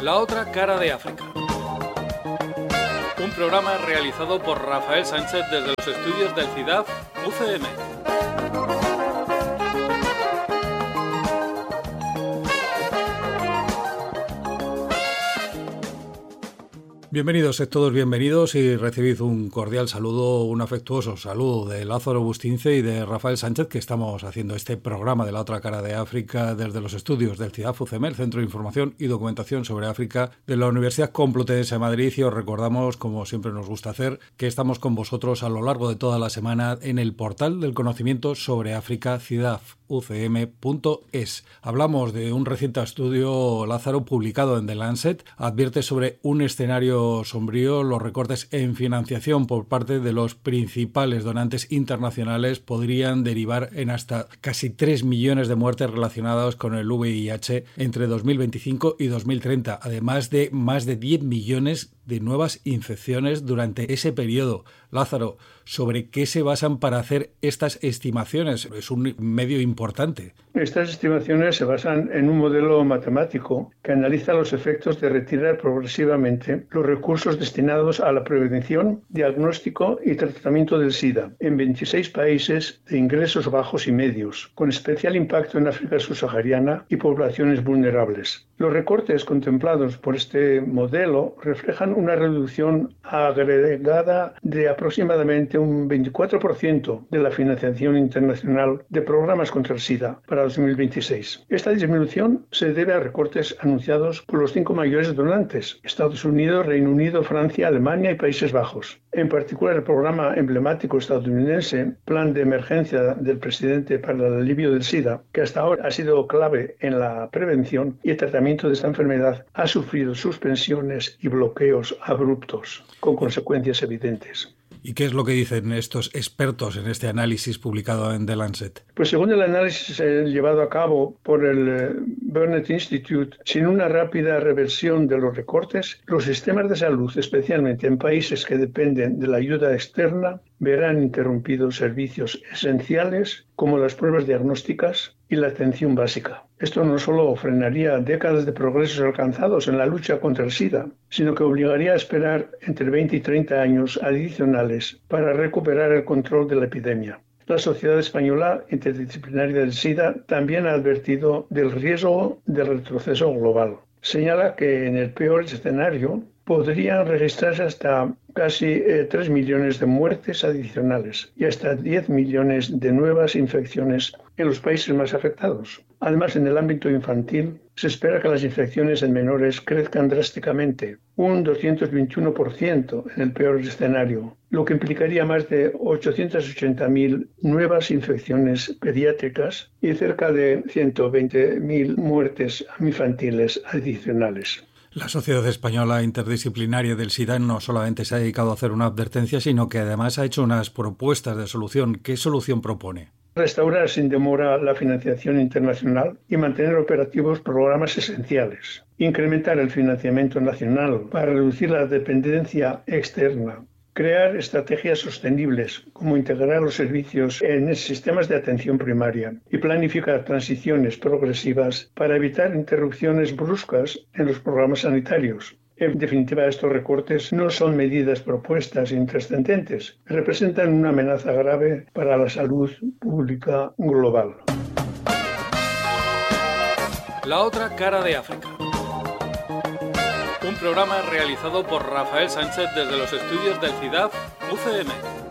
La otra cara de África. Un programa realizado por Rafael Sánchez desde los estudios del CIDAF UCM. Bienvenidos, todos bienvenidos y recibid un cordial saludo, un afectuoso saludo de Lázaro Bustince y de Rafael Sánchez, que estamos haciendo este programa de La otra cara de África desde los estudios del CIDAF UCM, el Centro de Información y Documentación sobre África de la Universidad Complutense de Madrid, y os recordamos, como siempre nos gusta hacer, que estamos con vosotros a lo largo de toda la semana en el portal del conocimiento sobre África, cidafucm.es. Hablamos de un reciente estudio, Lázaro, publicado en The Lancet. Advierte sobre un escenario sombrío. Los recortes en financiación por parte de los principales donantes internacionales podrían derivar en hasta casi 3 millones de muertes relacionadas con el VIH entre 2025 y 2030, además de más de 10 millones de nuevas infecciones durante ese periodo. Lázaro, ¿sobre qué se basan para hacer estas estimaciones? Es un medio importante. Estas estimaciones se basan en un modelo matemático que analiza los efectos de retirar progresivamente los recursos destinados a la prevención, diagnóstico y tratamiento del SIDA en 26 países de ingresos bajos y medios, con especial impacto en África subsahariana y poblaciones vulnerables. Los recortes contemplados por este modelo reflejan una reducción agregada de aproximadamente un 24% de la financiación internacional de programas contra el SIDA para 2026. Esta disminución se debe a recortes anunciados por los 5 mayores donantes: Estados Unidos, Reino Unido, Francia, Alemania y Países Bajos. En particular, el programa emblemático estadounidense, Plan de Emergencia del Presidente para el Alivio del SIDA, que hasta ahora ha sido clave en la prevención y el tratamiento de esta enfermedad, ha sufrido suspensiones y bloqueos abruptos, con consecuencias evidentes. ¿Y qué es lo que dicen estos expertos en este análisis publicado en The Lancet? Pues según el análisis llevado a cabo por el Burnet Institute, sin una rápida reversión de los recortes, los sistemas de salud, especialmente en países que dependen de la ayuda externa, verán interrumpidos servicios esenciales como las pruebas diagnósticas y la atención básica. Esto no solo frenaría décadas de progresos alcanzados en la lucha contra el SIDA, sino que obligaría a esperar entre 20 y 30 años adicionales para recuperar el control de la epidemia. La Sociedad Española Interdisciplinaria del SIDA también ha advertido del riesgo de retroceso global. Señala que en el peor escenario podrían registrarse hasta casi 3 millones de muertes adicionales y hasta 10 millones de nuevas infecciones en los países más afectados. Además, en el ámbito infantil, se espera que las infecciones en menores crezcan drásticamente, un 221% en el peor escenario, lo que implicaría más de 880.000 nuevas infecciones pediátricas y cerca de 120.000 muertes infantiles adicionales. La Sociedad Española Interdisciplinaria del SIDA no solamente se ha dedicado a hacer una advertencia, sino que además ha hecho unas propuestas de solución. ¿Qué solución propone? Restaurar sin demora la financiación internacional y mantener operativos programas esenciales. Incrementar el financiamiento nacional para reducir la dependencia externa. Crear estrategias sostenibles, como integrar los servicios en sistemas de atención primaria y planificar transiciones progresivas para evitar interrupciones bruscas en los programas sanitarios. En definitiva, estos recortes no son medidas propuestas intrascendentes, representan una amenaza grave para la salud pública global. La otra cara de África. Un programa realizado por Rafael Sánchez desde los estudios del CIDAF UCM.